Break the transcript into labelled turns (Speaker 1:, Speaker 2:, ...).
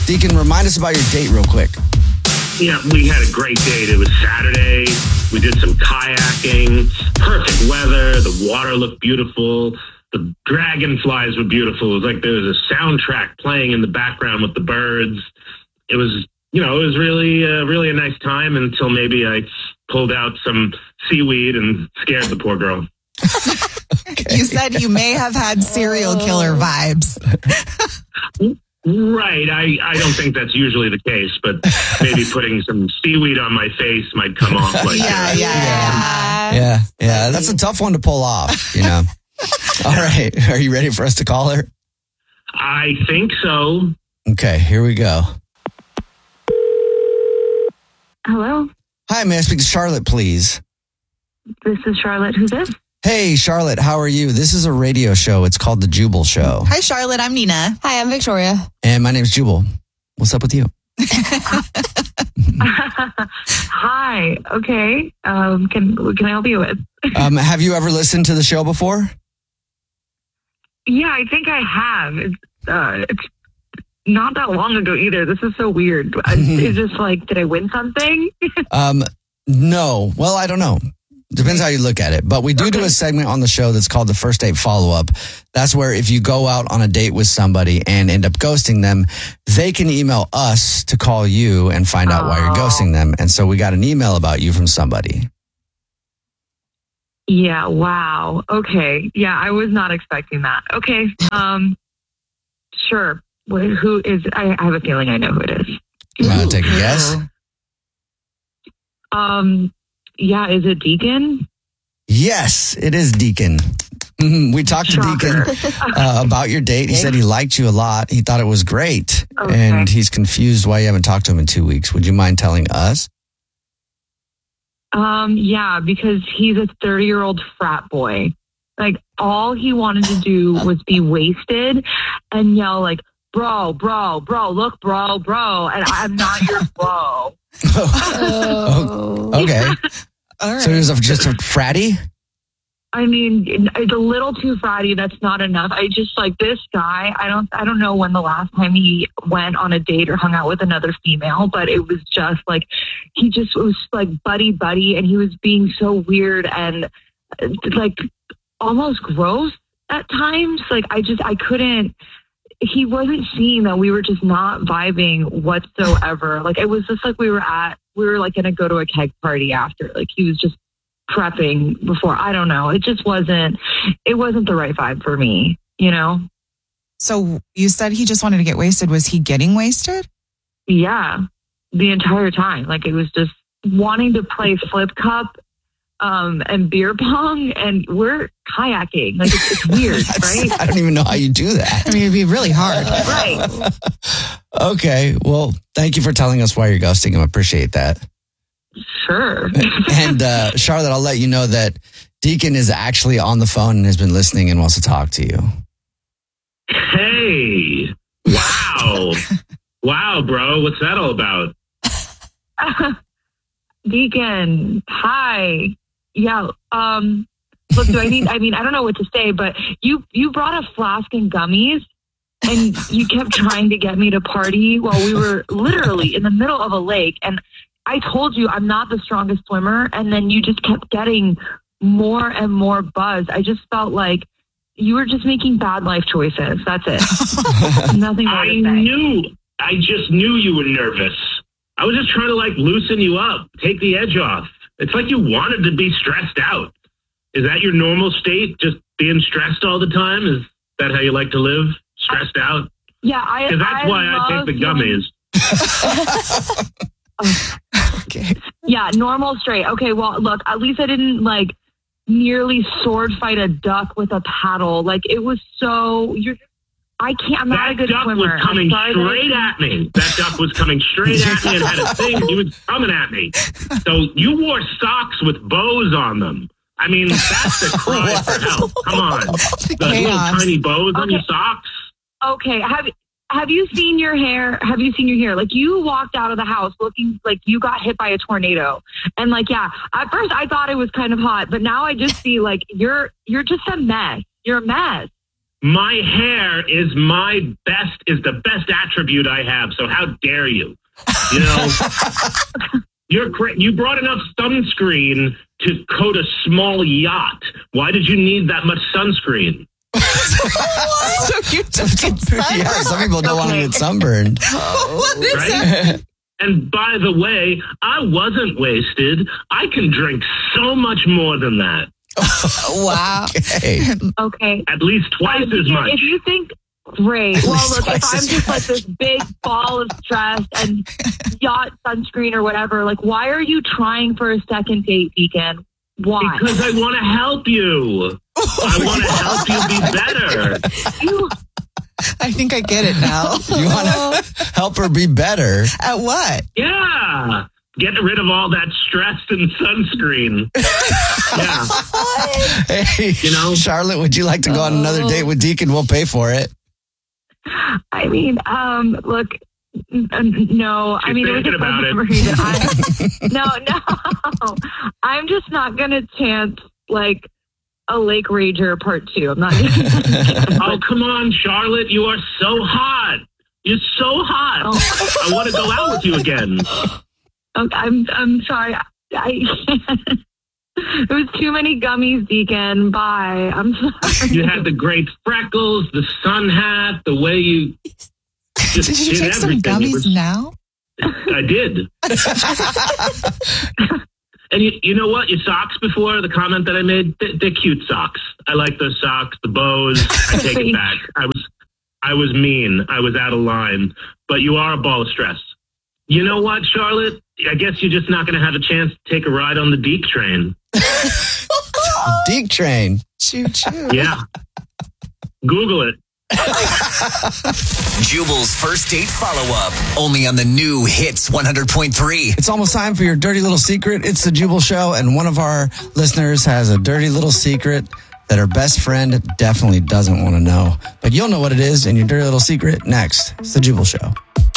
Speaker 1: Deacon, remind us about your date real quick.
Speaker 2: Yeah, we had a great date. It was Saturday. We did some kayaking. Perfect weather. The water looked beautiful. The dragonflies were beautiful. It was like there was a soundtrack playing in the background with the birds. It was, it was really a nice time until maybe I pulled out some seaweed and scared the poor girl.
Speaker 3: Okay. You said you may have had serial killer vibes.
Speaker 2: Right. I don't think that's usually the case, but maybe putting some seaweed on my face might come off like that.
Speaker 1: Yeah. That's a tough one to pull off, All right. Are you ready for us to call her?
Speaker 2: I think so.
Speaker 1: Okay, here we go.
Speaker 4: Hello?
Speaker 1: Hi, may I speak to Charlotte, please?
Speaker 4: This is Charlotte. Who's this?
Speaker 1: Hey, Charlotte, how are you? This is a radio show. It's called The Jubal Show.
Speaker 3: Hi, Charlotte. I'm Nina.
Speaker 5: Hi, I'm Victoria.
Speaker 1: And my name's Jubal. What's up with you?
Speaker 4: Hi. Okay. Can I help you with?
Speaker 1: Have you ever listened to the show before?
Speaker 4: Yeah, I think I have. It's not that long ago either. This is so weird. Is this like, did I win something?
Speaker 1: No. Well, I don't know. Depends how you look at it. But we do a segment on the show that's called the First Date Follow-Up. That's where if you go out on a date with somebody and end up ghosting them, they can email us to call you and find out why you're ghosting them. And so we got an email about you from somebody.
Speaker 4: Yeah, wow. Okay. Yeah, I was not expecting that. Okay. Sure. Who is, I have a feeling I know who it is.
Speaker 1: You want to take a guess?
Speaker 4: Yeah, is it Deacon?
Speaker 1: Yes, it is Deacon. We talked to Deacon about your date. He said he liked you a lot. He thought it was great. Okay. And he's confused why you haven't talked to him in 2 weeks. Would you mind telling us?
Speaker 4: Yeah, because he's a 30-year-old frat boy. Like, all he wanted to do was be wasted and yell like, bro, look, bro. And I'm not your bro.
Speaker 1: Okay.
Speaker 3: All right.
Speaker 1: So he was just a fratty?
Speaker 4: I mean, it's a little too fratty. That's not enough. I just like this guy. I don't know when the last time he went on a date or hung out with another female, but it was just like, it was like buddy. And he was being so weird and like almost gross at times. Like I couldn't, he wasn't seeing that we were just not vibing whatsoever. Like it was just like we were like going to go to a keg party after. Like he was just prepping before. I don't know. It wasn't the right vibe for me,
Speaker 3: So you said he just wanted to get wasted. Was he getting wasted?
Speaker 4: Yeah, the entire time. Like it was just wanting to play flip cup and beer pong, and we're kayaking. Like it's weird, right?
Speaker 1: I don't even know how you do that.
Speaker 3: I mean, it'd be really hard.
Speaker 4: Right.
Speaker 1: Okay. Well, thank you for telling us why you're ghosting him. I appreciate that.
Speaker 4: Sure.
Speaker 1: And Charlotte, I'll let you know that Deacon is actually on the phone and has been listening and wants to talk to you.
Speaker 2: Hey. Wow. Wow, bro. What's that all about?
Speaker 4: Deacon, hi. Yeah. Look, I don't know what to say, but you brought a flask and gummies and you kept trying to get me to party while we were literally in the middle of a lake. And I told you I'm not the strongest swimmer. And then you just kept getting more and more buzzed. I just felt like you were just making bad life choices. That's it. Nothing more to say.
Speaker 2: I just knew you were nervous. I was just trying to loosen you up, take the edge off. It's like you wanted to be stressed out. Is that your normal state? Just being stressed all the time? Is that how you like to live? Stressed out?
Speaker 4: Yeah,
Speaker 2: because that's why I take the gummies.
Speaker 3: Okay.
Speaker 4: Yeah, normal straight. Okay, well, look, at least I didn't nearly sword fight a duck with a paddle. It was so I'm not a good swimmer.
Speaker 2: That duck was coming straight at me. That duck was coming straight at me and had a thing. He was coming at me. So you wore socks with bows on them. I mean, that's the cry for help. Come on. The little tiny bows on your socks.
Speaker 4: Okay. Have you seen your hair? Have you seen your hair? You walked out of the house looking like you got hit by a tornado. And at first I thought it was kind of hot, but now I just see you're just a mess. You're a mess.
Speaker 2: My hair is the best attribute I have. So how dare you? You know, you brought enough sunscreen to coat a small yacht. Why did you need that much sunscreen?
Speaker 3: So you took it
Speaker 1: Yeah, some people don't want to get sunburned.
Speaker 3: What is
Speaker 2: Right?
Speaker 3: that?
Speaker 2: And by the way, I wasn't wasted. I can drink so much more than that.
Speaker 3: Wow.
Speaker 1: Okay.
Speaker 4: Okay.
Speaker 2: At least twice as much.
Speaker 4: If you think, great.
Speaker 1: At
Speaker 4: Well,
Speaker 1: least
Speaker 4: look, if
Speaker 1: twice
Speaker 4: I'm
Speaker 1: as
Speaker 4: just like this big ball of stress and yacht sunscreen or whatever, like, why are you trying for a second date, Deacon? Why?
Speaker 2: Because I want to help you. I want to help you be better.
Speaker 4: You,
Speaker 3: I think I get it now.
Speaker 1: You want to help her be better?
Speaker 3: At what?
Speaker 2: Yeah. Get rid of all that stress and sunscreen. Yeah.
Speaker 1: Hey,
Speaker 2: You know?
Speaker 1: Charlotte, would you like to go on another date with Deacon? We'll pay for it.
Speaker 4: I mean, look, no. I mean, it was
Speaker 2: thinking
Speaker 4: a
Speaker 2: about
Speaker 4: pleasant
Speaker 2: it.
Speaker 4: memory that no. I'm just not going to chance, like, a Lake Rager part 2. I'm not going to.
Speaker 2: Oh, come on, Charlotte. You are so hot. You're so hot. I want to go out with you again.
Speaker 4: I'm sorry. It was too many gummies, Deacon. Bye. I'm sorry.
Speaker 2: You had the great freckles, the sun hat, the way you just
Speaker 3: Did you take some
Speaker 2: everything. It
Speaker 3: gummies
Speaker 2: was-
Speaker 3: now?
Speaker 2: I did. And you know what? Your socks before, the comment that I made, they're cute socks. I like those socks, the bows. I take it back. I was mean. I was out of line. But you are a ball of stress. You know what, Charlotte? I guess you're just not going to have a chance to take a ride on the Deke train.
Speaker 1: Deke train.
Speaker 3: Choo choo.
Speaker 2: Yeah. Google it.
Speaker 5: Jubal's first date follow-up, only on the new Hits 100.3.
Speaker 1: It's almost time for your dirty little secret. It's the Jubal Show, and one of our listeners has a dirty little secret that her best friend definitely doesn't want to know. But you'll know what it is in your dirty little secret next. It's the Jubal Show.